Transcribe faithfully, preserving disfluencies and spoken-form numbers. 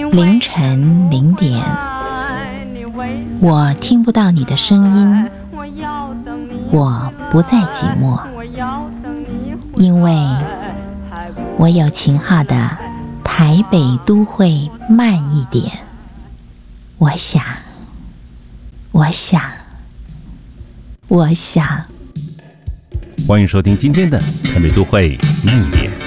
凌晨零点，我听不到你的声音，我不再寂寞，因为我有秦昊的台北都会慢一点。我想，我想，我想。 欢迎收听今天的台北都会慢一点。